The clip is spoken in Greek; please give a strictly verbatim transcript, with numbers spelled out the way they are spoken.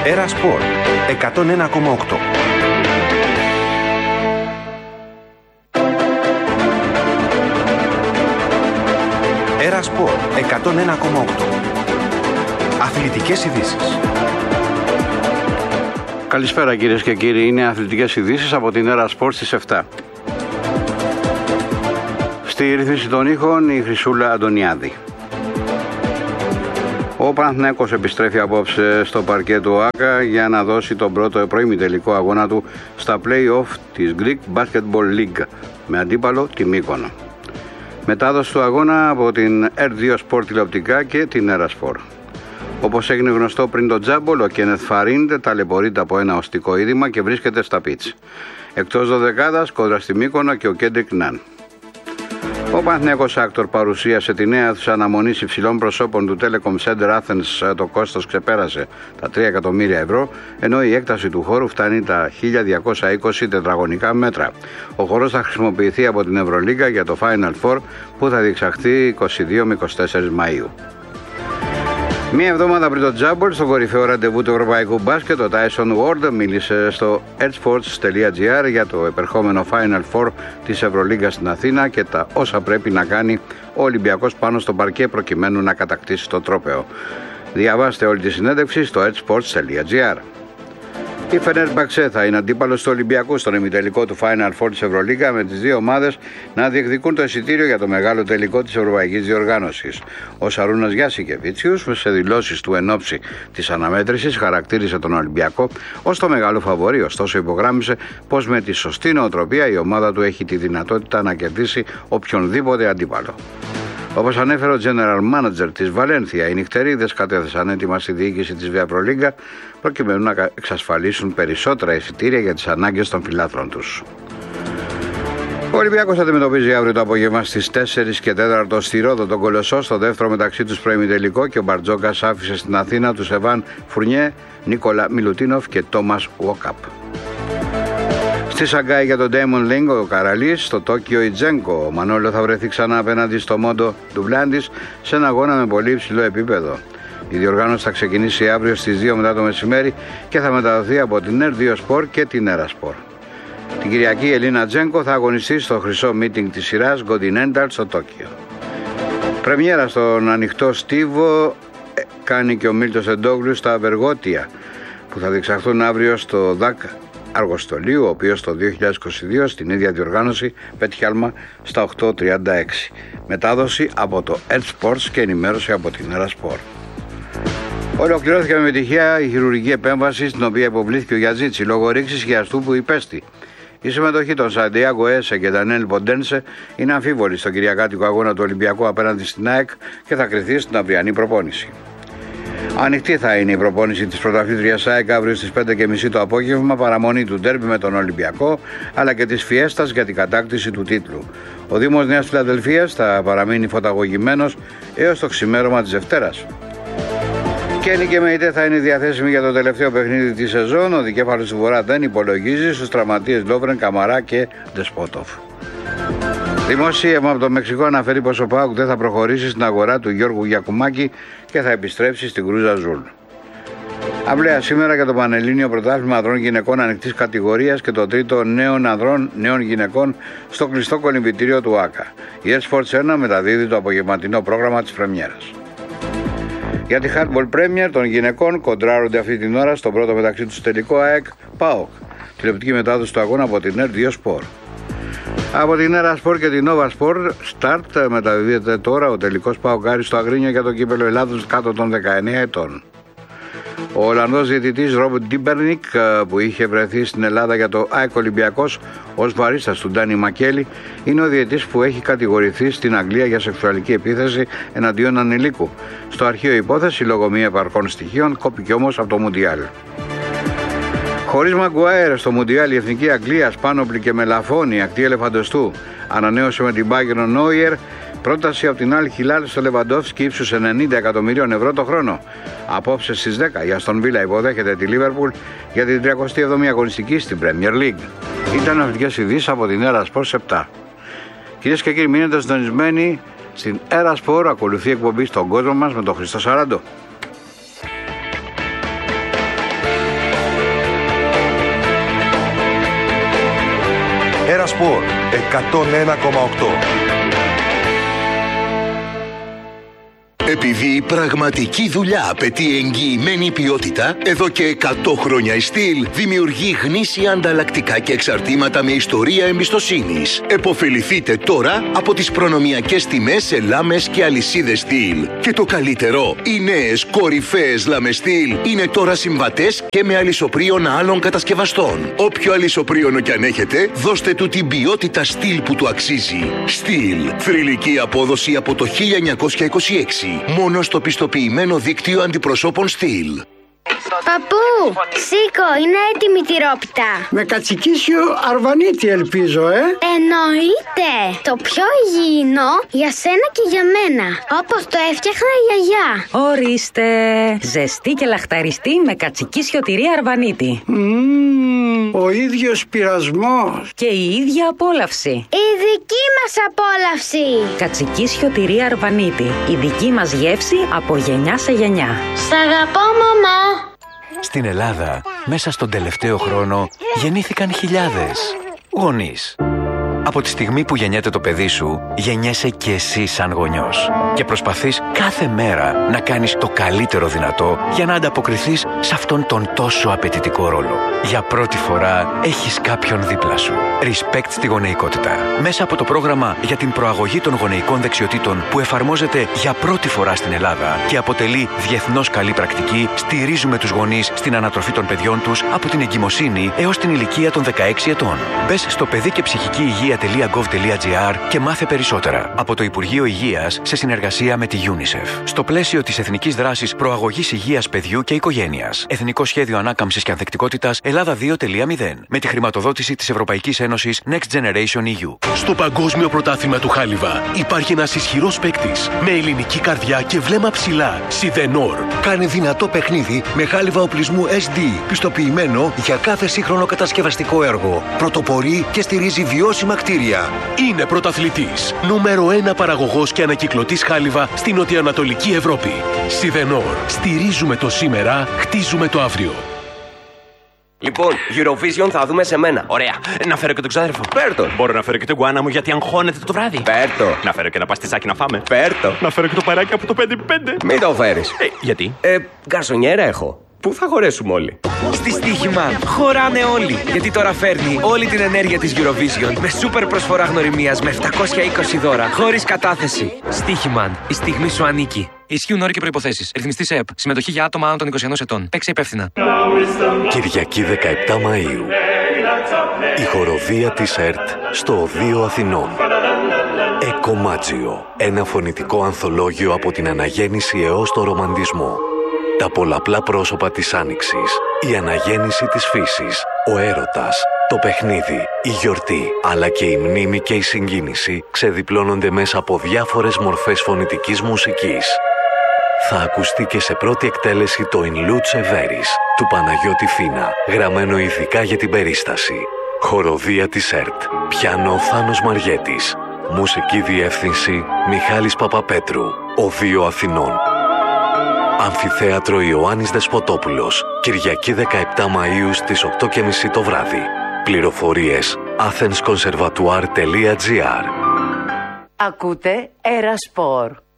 Έρα Σπορ εκατόν ένα κόμμα οκτώ. Έρα Σπορ εκατόν ένα κόμμα οκτώ. Αθλητικές ειδήσεις. Καλησπέρα κυρίες και κύριοι, είναι αθλητικές ειδήσεις από την Έρα Σπορ στις επτά. Στη ρύθμιση των ήχων η Χρυσούλα Αντωνιάδη. Ο Παναθηναϊκός επιστρέφει απόψε στο παρκέ του ΟΑΚΑ για να δώσει τον πρώτο προημιτελικό αγώνα του στα play-off της Greek Basketball League με αντίπαλο τη Μύκονο. Μετάδοση του αγώνα από την ερ δύο Sport τηλεοπτικά και την Έρα Sport. Όπως έγινε γνωστό πριν το τζάμπολ, ο Κένεθ Φαρίντ ταλαιπωρείται από ένα οστικό είδημα και βρίσκεται στα πιτς. Εκτός δωδεκάδας, κόντρα στη Μύκονο και ο Κέντρικ Ναν. Ο Παναθηναϊκός Άκτορ παρουσίασε τη νέα αίθουσα αναμονής υψηλών προσώπων του Telecom Center Athens. Το κόστος ξεπέρασε τα τρία εκατομμύρια ευρώ, ενώ η έκταση του χώρου φτάνει τα χίλια διακόσια είκοσι τετραγωνικά μέτρα. Ο χώρος θα χρησιμοποιηθεί από την Ευρωλίγκα για το Final Four που θα διεξαχθεί είκοσι δύο με είκοσι τέσσερα Μαΐου. Μία εβδομάδα πριν το τζάμπολ, στο κορυφαίο ραντεβού του ευρωπαϊκού μπάσκετ, ο Tyson Ward μίλησε στο edsports τελεία gr για το επερχόμενο Final Four της Ευρωλίγκας στην Αθήνα και τα όσα πρέπει να κάνει ο Ολυμπιακός πάνω στο παρκέ προκειμένου να κατακτήσει το τρόπαιο. Διαβάστε όλη τη συνέντευξη στο edsports τελεία gr. Η Φενέρμπαξε θα είναι αντίπαλος του Ολυμπιακού στον ημιτελικό του Final Four της Ευρωλίγκα, με τις δύο ομάδες να διεκδικούν το εισιτήριο για το μεγάλο τελικό της Ευρωπαϊκής Διοργάνωσης. Ο Σαρούνας Γιάσικεβίτσιους, σε δηλώσεις του εν ώψη της αναμέτρησης, χαρακτήρισε τον Ολυμπιακό ως το μεγάλο φαβορί, ωστόσο υπογράμμισε πως με τη σωστή νοοτροπία η ομάδα του έχει τη δυνατότητα να κερδίσει οποιονδήποτε αντίπαλο. Όπως ανέφερε ο General Manager της Βαλένθια, οι νυχτερίδες κατέθεσαν έτοιμα στη διοίκηση της Ευρωλίγκα προκειμένου να εξασφαλίσουν περισσότερα εισιτήρια για τις ανάγκες των φιλάθλων τους. Ο Ολυμπιακός αντιμετωπίζει αύριο το απόγευμα στις τέσσερις και τέσσερα στη Ρόδο τον Κολοσσό στο δεύτερο μεταξύ τους προημιτελικό και ο Μπαρτζόκας άφησε στην Αθήνα τους Εβάν Φουρνιέ, Νίκολα Μιλουτίνοφ και Τόμας Ουόκαπ. Στη Σαγκάη για τον Ντέιμον Λίγκ ο Καραλής, στο Τόκιο η Τζένκο. Ο Μανόλο θα βρεθεί ξανά απέναντι στο Μόντο Ντουμπλάντης σε ένα αγώνα με πολύ υψηλό επίπεδο. Η διοργάνωση θα ξεκινήσει αύριο στις δύο μετά το μεσημέρι και θα μεταδοθεί από την ερ δύο Sport και την Έρα Sport. Την Κυριακή η Ελίνα Τζένκο θα αγωνιστεί στο χρυσό μίτινγκ της σειράς Continental στο Τόκιο. Πρεμιέρα στον ανοιχτό στίβο κάνει και ο Μίλτος Εντόγλου στα Βεργότια που θα διεξαχθούν αύριο στο ΔΑΚ Αργοστολίου, ο οποίος το δύο χιλιάδες είκοσι δύο στην ίδια διοργάνωση πέτυχε άλμα στα οκτώ τριάντα έξι. Μετάδοση από το edsports και ενημέρωση από την Έρα Sport. Ολοκληρώθηκε με επιτυχία η χειρουργική επέμβαση στην οποία υποβλήθηκε ο Γιαζίτσι λόγω ρήξης χιαστού που υπέστη. Η συμμετοχή των Σαντιάγκο Έσε και Ντανιέλ Ποντένσε είναι αμφίβολη στον κυριακάτικο αγώνα του Ολυμπιακού απέναντι στην ΑΕΚ και θα κριθεί στην αυριανή προπόνηση. Ανοιχτή θα είναι η προπόνηση της πρωταθλήτριας ΑΕΚ αύριο στις πέντε και μισή το απόγευμα, παραμονή του ντέρμπι με τον Ολυμπιακό αλλά και της φιέστας για την κατάκτηση του τίτλου. Ο Δήμος Νέας Φιλαδελφίας θα παραμείνει φωταγωγημένος έως το ξημέρωμα της Δευτέρας. Και Νίκη Μεϊτέ θα είναι διαθέσιμη για το τελευταίο παιχνίδι της σεζόν. Ο δικέφαλος του Βορρά δεν υπολογίζει στους τραυματίες Λόβρεν, Καμαρά και Ντεσπότοφ. Δημοσίευμα από το Μεξικό αναφέρει πως ο ΠΑΟΚ δεν θα προχωρήσει στην αγορά του Γιώργου Γιακουμάκη και θα επιστρέψει στην Κρούζα Ζουλ. Αυλαία σήμερα για το Πανελλήνιο Πρωτάθλημα Ανδρών Γυναικών ανοιχτής κατηγορίας και το τρίτο νέων ανδρών νέων γυναικών στο κλειστό κολυμβητήριο του ΆΚΑ. Η Esports ένα μεταδίδει το απογευματινό πρόγραμμα της πρεμιέρας. Για τη Hardball Premier των γυναικών κοντράρονται αυτή την ώρα στο πρώτο μεταξύ τους τελικό ΑΕΚ ΠΑΟΚ. Τηλεοπτική μετάδοση του αγώνα από την ερ δύο Sport. Από την Έρα Sport και την Nova Sport Start μεταδίδεται τώρα ο τελικός ΠΑΟΚ Άρης στο Αγρίνιο για το κύπελλο Ελλάδος κάτω των δεκαεννέα ετών. Ο Ολλανδός διαιτητής Ρόμπερτ Ντίμπερνικ, που είχε βρεθεί στην Ελλάδα για το ΑΕΚ Ολυμπιακός ως βαρίστας του Ντάνι Μακέλη, είναι ο διαιτητής που έχει κατηγορηθεί στην Αγγλία για σεξουαλική επίθεση εναντίον ανηλίκου. Στο αρχείο υπόθεση, λόγω μη επαρκών στοιχείων, κόπηκε όμως από το Μουντιάλ. Χωρίς Μαγκουάιρ στο Μουντιάλ, η Εθνική Αγγλίας, Πάνοπλη και Μελαφώνη, ακτή ελεφαντοστού, ανανέωσε με την Bayern Νόιερ πρόταση από την Αλ Χιλάλ στο Λεβαντόφσκι ύψους ενενήντα εκατομμυρίων ευρώ το χρόνο. Απόψε στις δέκα η Αστον Βίλα υποδέχεται τη Λίβερπουλ για την τριακοστή έβδομη αγωνιστική στην Premier League. Ήταν αθλητικές ειδήσεις από την Έρα Σπορ επτά. Κυρίες και κύριοι, μείνετε συντονισμένοι στην Έρα Σπορ. Ακολουθεί εκπομπή στον κόσμο μας με τον Χριστό Σαράντο. Ερασπορ εκατόν ένα κόμμα οκτώ. Επειδή η πραγματική δουλειά απαιτεί εγγυημένη ποιότητα, εδώ και εκατό χρόνια η Στυλ δημιουργεί γνήσια ανταλλακτικά και εξαρτήματα με ιστορία εμπιστοσύνης. Εποφεληθείτε τώρα από τις προνομιακές τιμές σε λάμες και αλυσίδες Στυλ. Και το καλύτερο, οι νέες κορυφαίες λάμες Στυλ είναι τώρα συμβατές και με αλυσοπρίωνα άλλων κατασκευαστών. Όποιο αλυσοπρίωνο κι αν έχετε, δώστε του την ποιότητα Στυλ που του αξίζει. Στυλ, θρυλική απόδοση από το χίλια εννιακόσια είκοσι έξι. Μόνο στο πιστοποιημένο δίκτυο αντιπροσώπων Στυλ. Παππού, σήκω, είναι έτοιμη τη τυρόπιτα. Με κατσικίσιο αρβανίτη ελπίζω, ε. Εννοείται. Το πιο υγιεινό για σένα και για μένα. Όπως το έφτιαχνα η γιαγιά. Ορίστε. Ζεστή και λαχταριστή με κατσικίσιο τυρί αρβανίτη. Mm, ο ίδιος πειρασμός. Και η ίδια απόλαυση. Η δική μας απόλαυση. Κατσικίσιο τυρί αρβανίτη. Η δική μας γεύση από γενιά σε γενιά. Σ' αγαπώ, μαμά. Στην Ελλάδα, μέσα στον τελευταίο χρόνο, γεννήθηκαν χιλιάδες γονείς. Από τη στιγμή που γεννιέται το παιδί σου, γεννιέσαι και εσύ σαν γονιός. Και προσπαθείς κάθε μέρα να κάνεις το καλύτερο δυνατό για να ανταποκριθείς σε αυτόν τον τόσο απαιτητικό ρόλο. Για πρώτη φορά έχεις κάποιον δίπλα σου. Respect στη γονεϊκότητα. Μέσα από το πρόγραμμα για την προαγωγή των γονεϊκών δεξιοτήτων που εφαρμόζεται για πρώτη φορά στην Ελλάδα και αποτελεί διεθνώς καλή πρακτική, στηρίζουμε τους γονείς στην ανατροφή των παιδιών τους από την εγκυμοσύνη έως την ηλικία των δεκαέξι ετών. Μπες στο παιδί και ψυχική υγεία τελεία γκοβ τελεία τζι άρ και μάθε περισσότερα. Από το Υπουργείο Υγείας σε συνεργασία με τη UNICEF. Στο πλαίσιο της Εθνικής Δράσης Προαγωγής Υγείας Παιδιού και Οικογένειας. Εθνικό Σχέδιο Ανάκαμψης και Ανθεκτικότητας Ελλάδα δύο τελεία μηδέν. Με τη χρηματοδότηση της Ευρωπαϊκής Ένωσης Next Generation ι γιου. Στο Παγκόσμιο Πρωτάθλημα του Χάλιβα υπάρχει ένας ισχυρός παίκτης με ελληνική καρδιά και βλέμμα ψηλά. Σιδενόρ. Κάνει δυνατό παιχνίδι με χάλιβα οπλισμού ες ντι, πιστοποιημένο για κάθε σύγχρονο κατασκευαστικό έργο. Πρωτοπορεί και στηρίζει βιώσιμα κτίρια. Είναι πρωταθλητής. Νούμερο ένα παραγωγός και ανακυκλωτής χάλιβα στην νοτιοανατολική Ευρώπη. Σιδενόρ. Στηρίζουμε το σήμερα, χτίζουμε το αύριο. Λοιπόν, Eurovision θα δούμε σε μένα. Ωραία. Να φέρω και τον ξάδερφο. Πέρτο. Μπορώ να φέρω και τον γκουάνα μου γιατί αγχώνεται το βράδυ. Πέρτο. Να φέρω και ένα παστιτσάκι να φάμε. Πέρτο. Να φέρω και το παράκι από το πέντε επί πέντε. Μην το φέρεις. Ε, γιατί? Ε, γκαρσονιέρα έχω. Πού θα χωρέσουμε όλοι? Στη Στοίχημαν χωράνε όλοι. Γιατί τώρα φέρνει όλη την ενέργεια της Eurovision με σούπερ προσφορά γνωριμίας με επτακόσια είκοσι δώρα χωρίς κατάθεση. Στοίχημαν. Η στιγμή σου ανήκει. Ισχύουν όροι και προϋποθέσεις. Ρυθμιστής ΕΕΠ. Συμμετοχή για άτομα άνω των είκοσι ενός ετών. Παίξε υπεύθυνα. Κυριακή δεκαεπτά Μαΐου. Η χοροδία της ΕΡΤ στο Οδείο Αθηνών. Εκομάτζιο. Ένα φωνητικό ανθολόγιο από την αναγέννηση έως το ρομαντισμό. Τα πολλαπλά πρόσωπα της Άνοιξης, η αναγέννηση της φύσης, ο έρωτας, το παιχνίδι, η γιορτή, αλλά και η μνήμη και η συγκίνηση ξεδιπλώνονται μέσα από διάφορες μορφές φωνητικής μουσικής. Θα ακουστεί και σε πρώτη εκτέλεση το «In Luce Veris» του Παναγιώτη Φίνα, γραμμένο ειδικά για την περίσταση. Χοροδία της ΕΡΤ, πιάνο Θάνος Μαριέτης, μουσική διεύθυνση Μιχάλης Παπαπέτρου, Οδείο Αθηνών. Αμφιθέατρο Ιωάννης Δεσποτόπουλος, Κυριακή δεκαεπτά Μαΐου στις οκτώ και μισή το βράδυ. Πληροφορίες athens conservatoire τελεία τζι άρ. Ακούτε Ερασπορ.